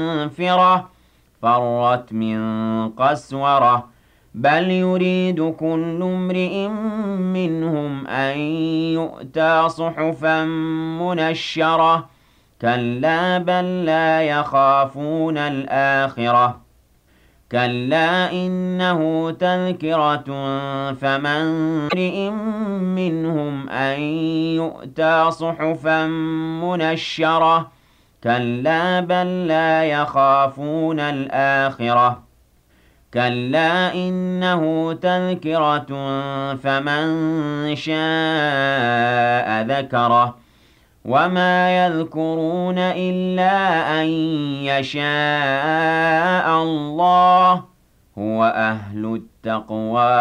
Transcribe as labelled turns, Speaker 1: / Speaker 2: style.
Speaker 1: مَّنفِرَةٍ فَرَّتْ مِن قَسْوَرَةٍ بَلْ يُرِيدُ كُلُّ امْرِئٍ مِّنْهُمْ أَن يُؤْتَىٰ صُحُفًا مُّنَشَّرَةً كَلَّا بَل لَّا يَخَافُونَ الْآخِرَةَ كَلَّا إِنَّهُ تَذْكِرَةٌ فَمَن امْرِئٍ مِّنْهُمْ أَن يُؤْتَىٰ صُحُفًا مُّنَشَّرَةً كَلَّا بَل لَّا يَخَافُونَ الْآخِرَةَ كَلَّا إِنَّهُ تَذْكِرَةٌ فَمَن شَاءَ ذَكَرَهُ وَمَا يَذْكُرُونَ إِلَّا أَن يَشَاءَ اللَّهُ ۚ هُوَ أَهْلُ التَّقْوَىٰ